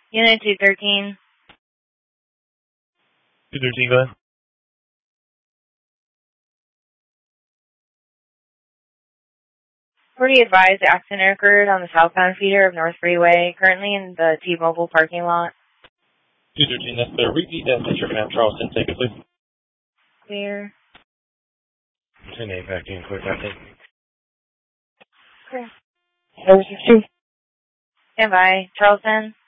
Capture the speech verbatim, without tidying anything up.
Unit two thirteen. two thirteen, go ahead. Pretty advised the accident occurred on the southbound feeder of North Freeway, currently in the T-Mobile parking lot. two thirteen, that's the repeat that Mister Map Charleston, take it, please. Clear. ten eight back in, quick, I think. Clear. Service sixteen. Stand by. Charleston.